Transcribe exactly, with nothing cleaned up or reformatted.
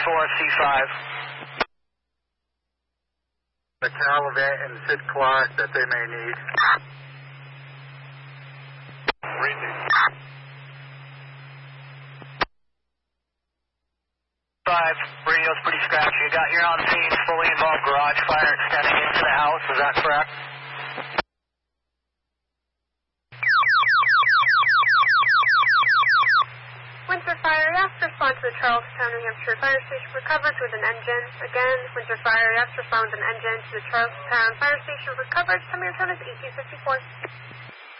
four C five. The Calumet and Sid Clark that they may need. Five, radio's pretty scratchy. You got, you're on scene, fully involved garage fire extending into the house, is that correct? Winter Fire, you have to respond to the Charlestown, New Hampshire Fire Station for coverage with an engine. Again, Winter Fire, you have to respond with an engine to the Charlestown Fire Station for coverage. Tell me your tone is E Q fifty-four.